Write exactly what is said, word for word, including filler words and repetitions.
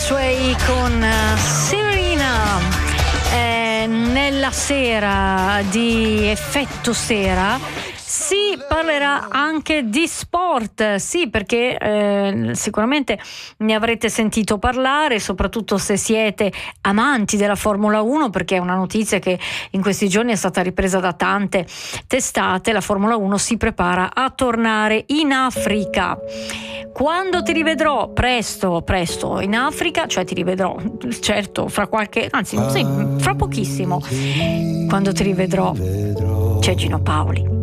Sway con Serena. Eh, nella sera di Effetto Sera si parlerà anche di sport, sì, perché eh, sicuramente ne avrete sentito parlare, soprattutto se siete amanti della Formula uno, perché è una notizia che in questi giorni è stata ripresa da tante testate. La Formula uno si prepara a tornare in Africa. Quando ti rivedrò? Presto, presto in Africa, cioè ti rivedrò, certo, fra qualche, anzi, sì, fra pochissimo. Quando ti rivedrò c'è Gino Paoli.